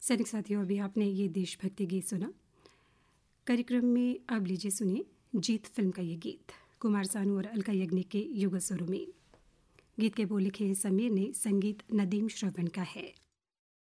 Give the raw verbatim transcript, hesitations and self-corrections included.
सैनिक साथियों, अभी आपने ये देशभक्ति गीत सुना। कार्यक्रम में अब लीजिए सुनिए जीत फिल्म का ये गीत कुमार सानू और अलका याग्निक के युगल स्वरों में। गीत के बोल लिखे समीर ने, संगीत नदीम श्रवण का है।